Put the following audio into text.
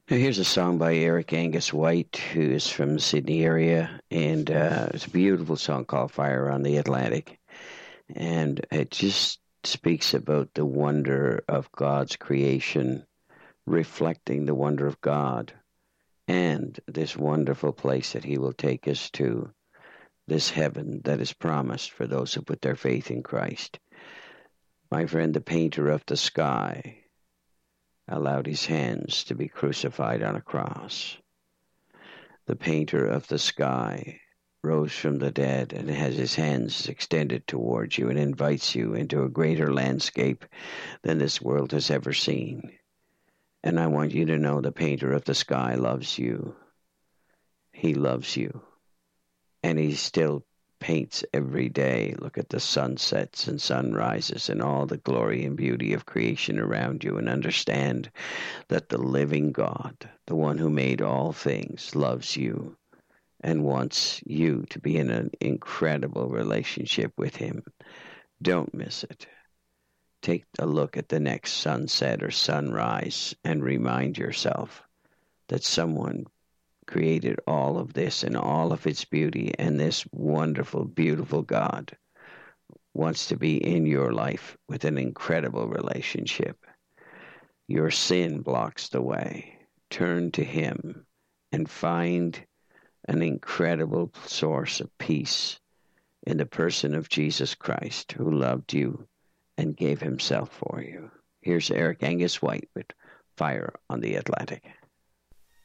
Now, here's a song by Eric Angus White, who is from the Sydney area, and it's a beautiful song called Fire on the Atlantic. And it just speaks about the wonder of God's creation, reflecting the wonder of God, and this wonderful place that He will take us to, this heaven that is promised for those who put their faith in Christ. My friend, the painter of the sky, allowed his hands to be crucified on a cross. The painter of the sky rose from the dead and has his hands extended towards you and invites you into a greater landscape than this world has ever seen. And I want you to know the painter of the sky loves you. He loves you. And he still paints every day. Look at the sunsets and sunrises and all the glory and beauty of creation around you, and understand that the living God, the one who made all things, loves you and wants you to be in an incredible relationship with Him. Don't miss it. Take a look at the next sunset or sunrise and remind yourself that someone created all of this and all of its beauty, and this wonderful, beautiful God wants to be in your life with an incredible relationship. Your sin blocks the way. Turn to Him and find an incredible source of peace in the person of Jesus Christ, who loved you and gave Himself for you. Here's Eric Angus White with Fire on the Atlantic.